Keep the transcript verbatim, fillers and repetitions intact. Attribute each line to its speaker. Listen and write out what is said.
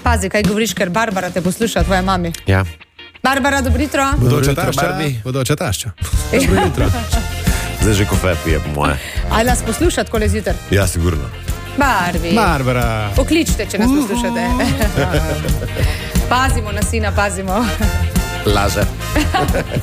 Speaker 1: Pazi, kaj govoriš, ker Barbara te posluša, tvoja mami.
Speaker 2: Ja.
Speaker 1: Barbara, dobro jutro.
Speaker 3: Bodoča
Speaker 2: jutro,
Speaker 3: tašča,
Speaker 2: Barbie.
Speaker 3: bodoča tašča. Dobro jutro.
Speaker 2: Zdaj že kofe pije, po moje.
Speaker 1: Ali nas posluša tako zjutraj?
Speaker 2: Ja, sigurno.
Speaker 1: Barbi.
Speaker 3: Barbara.
Speaker 1: Pokličite, če nas poslušate. Pazimo na sina, pazimo.
Speaker 2: Laže.